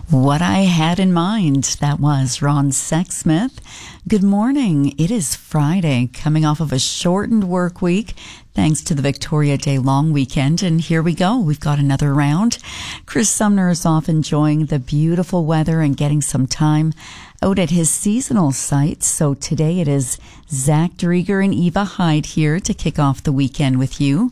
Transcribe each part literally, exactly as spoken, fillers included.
What I Had in Mind. That was Ron Sexsmith. Good morning. It is Friday, coming off of a shortened work week, thanks to the Victoria Day long weekend. And here we go. We've got another round. Chris Sumner is off enjoying the beautiful weather and getting some time out at his seasonal site. So today it is Zach Drieger and Eva Hyde here to kick off the weekend with you.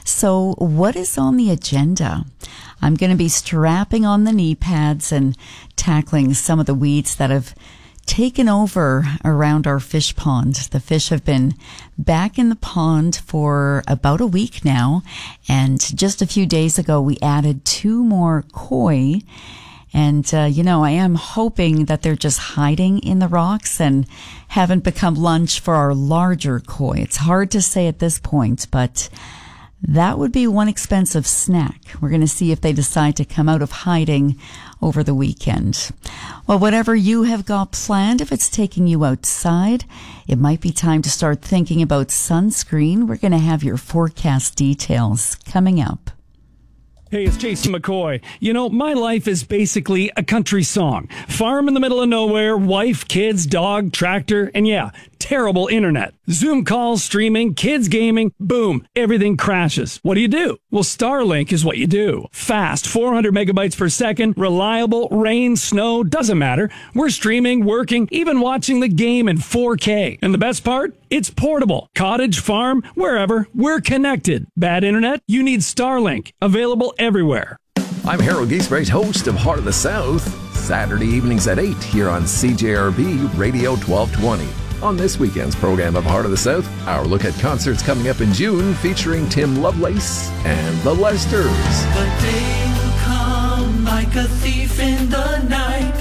So what is on the agenda? I'm going to be strapping on the knee pads and tackling some of the weeds that have taken over around our fish pond. The fish have been back in the pond for about a week now, and just a few days ago we added two more koi. And, uh, you know, I am hoping that they're just hiding in the rocks and haven't become lunch for our larger koi. It's hard to say at this point, but that would be one expensive snack. We're going to see if they decide to come out of hiding over the weekend. Well, whatever you have got planned, if it's taking you outside, it might be time to start thinking about sunscreen. We're going to have your forecast details coming up. Hey, it's Jason McCoy. You know, my life is basically a country song. Farm in the middle of nowhere, wife, kids, dog, tractor, and yeah, terrible internet. Zoom calls, streaming, kids gaming, boom, everything crashes. What do you do? Well, Starlink is what you do. Fast, four hundred megabytes per second, reliable, rain, snow, doesn't matter. We're streaming, working, even watching the game in four K. And the best part? It's portable. Cottage, farm, wherever, we're connected. Bad internet? You need Starlink. Available everywhere. I'm Harold Giesbrecht, host of Heart of the South. Saturday evenings at eight here on C J R B Radio twelve twenty. On this weekend's program of Heart of the South, our look at concerts coming up in June featuring Tim Lovelace and the Lesters. The day will come like a thief in the night.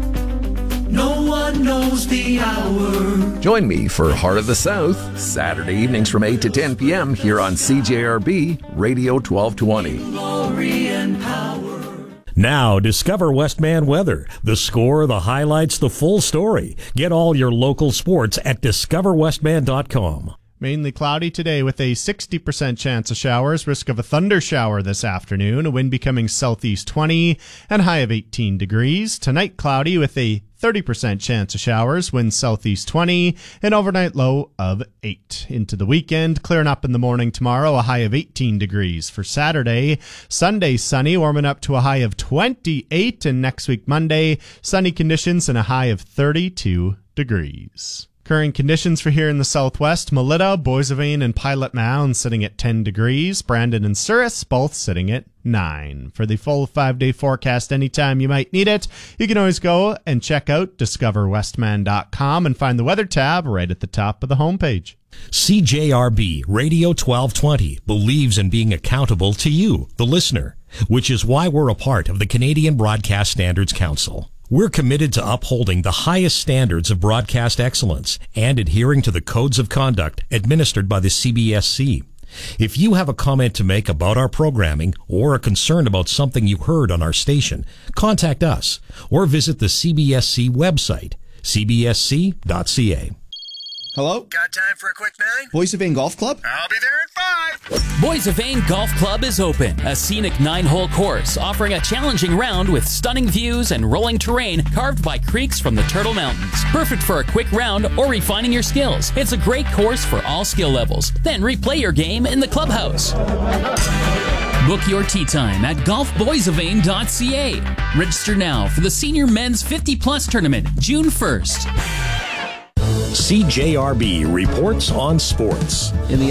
No one knows the hour. Join me for Heart of the South, Saturday evenings from eight to ten p.m. here on C J R B Radio twelve twenty. Glory and power. Now, discover Westman Weather. The score, the highlights, the full story. Get all your local sports at discover westman dot com. Mainly cloudy today with a sixty percent chance of showers, risk of a thunder shower this afternoon, a wind becoming southeast twenty, and high of eighteen degrees. Tonight, cloudy with a thirty percent chance of showers, wind southeast twenty, and overnight low of eight. Into the weekend, clearing up in the morning tomorrow, a high of eighteen degrees. For Saturday, Sunday sunny, warming up to a high of twenty-eight, and next week Monday, sunny conditions and a high of thirty-two degrees. Current conditions for here in the southwest, Melita, Boissevain, and Pilot Mound sitting at ten degrees. Brandon and Souris both sitting at nine. For the full five-day forecast anytime you might need it, you can always go and check out discover westman dot com and find the weather tab right at the top of the homepage. C J R B Radio twelve twenty believes in being accountable to you, the listener, which is why we're a part of the Canadian Broadcast Standards Council. We're committed to upholding the highest standards of broadcast excellence and adhering to the codes of conduct administered by the C B S C. If you have a comment to make about our programming or a concern about something you heard on our station, contact us or visit the C B S C website, c b s c dot c a. Hello? Got time for a quick nine? Boissevain Golf Club? I'll be there at five. Boissevain Golf Club is open. A scenic nine-hole course offering a challenging round with stunning views and rolling terrain carved by creeks from the Turtle Mountains. Perfect for a quick round or refining your skills. It's a great course for all skill levels. Then replay your game in the clubhouse. Book your tee time at golf boissevain dot c a. Register now for the Senior Men's fifty plus Tournament, June first. C J R B reports on sports. In the